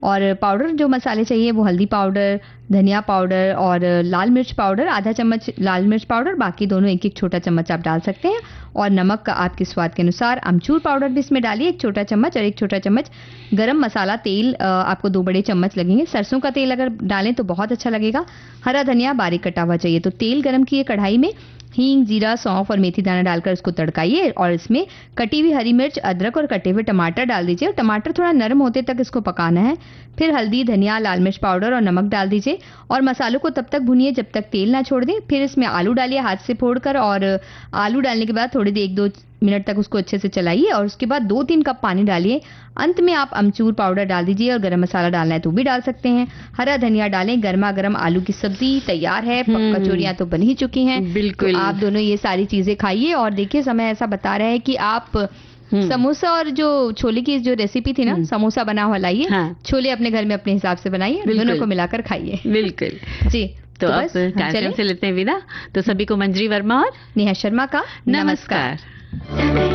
और पाउडर जो मसाले चाहिए वो हल्दी पाउडर, धनिया पाउडर और लाल मिर्च पाउडर, आधा चम्मच लाल मिर्च पाउडर, बाकी दोनों एक एक छोटा चम्मच आप डाल सकते हैं। और नमक का आपके स्वाद के अनुसार। अमचूर पाउडर भी इसमें डालिए 1 छोटा चम्मच, और 1 छोटा चम्मच गरम मसाला तेल आपको 2 बड़े चम्मच लगेंगे। सरसों का तेल अगर डालें तो बहुत अच्छा लगेगा। हरा धनिया बारीक कटा हुआ चाहिए। तो तेल गरम किए कढ़ाई में, हींग, जीरा, सौंफ और मेथी दाना डालकर उसको तड़काइए और इसमें कटी हुई हरी मिर्च, अदरक और कटे हुए टमाटर डाल दीजिए और टमाटर थोड़ा नरम होते तक इसको पकाना है। फिर हल्दी, धनिया, लाल मिर्च पाउडर और नमक डाल दीजिए और मसालों को तब तक भूनिए जब तक तेल ना छोड़ दें। फिर इसमें आलू डालिए हाथ से फोड़कर, और आलू डालने के बाद थोड़ी देर 1-2 मिनट तक उसको अच्छे से चलाइए और उसके बाद 2-3 कप पानी डालिए। अंत में आप अमचूर पाउडर डाल दीजिए और गरम मसाला डालना है तो भी डाल सकते हैं। हरा धनिया डालें। गर्मा गर्म आलू की सब्जी तैयार है। कचौरियां तो बन ही चुकी हैं। बिल्कुल। तो आप दोनों ये सारी चीजें खाइए। और देखिए समय ऐसा बता रहा है कि आप समोसा और जो छोले की जो रेसिपी थी ना, समोसा बना हुआ लाइए। हाँ। छोले अपने घर में अपने हिसाब से बनाइए, दोनों को मिलाकर खाइए। बिल्कुल जी। तो अब कार्यक्रम से लेते हैं विदा। तो सभी को मंजरी वर्मा और नेहा शर्मा का नमस्कार।